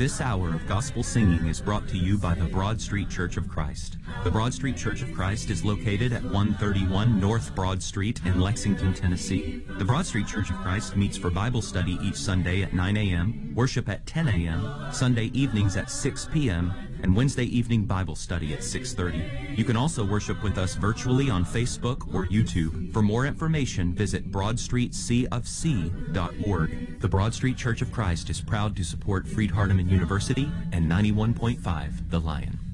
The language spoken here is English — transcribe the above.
This hour of gospel singing is brought to you by the Broad Street Church of Christ. The Broad Street Church of Christ is located at 131 North Broad Street in Lexington, Tennessee. The Broad Street Church of Christ meets for Bible study each Sunday at 9 a.m., worship at 10 a.m., Sunday evenings at 6 p.m., and Wednesday evening Bible study at 6:30. You can also worship with us virtually on Facebook or YouTube. For more information, visit broadstreetcofc.org. The Broad Street Church of Christ is proud to support Freed-Hardeman University and 91.5 The Lion.